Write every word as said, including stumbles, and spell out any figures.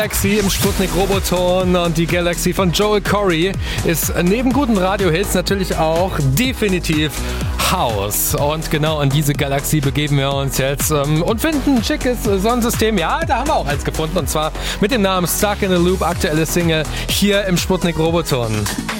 Galaxy im Sputnik Roboton und die Galaxy von Joel Corry ist neben guten Radiohits natürlich auch definitiv House. Und genau in diese Galaxie begeben wir uns jetzt ähm, und finden ein schickes Sonnensystem. Ja, da haben wir auch eins gefunden und zwar mit dem Namen Stuck in a Loop, aktuelle Single hier im Sputnik Roboton.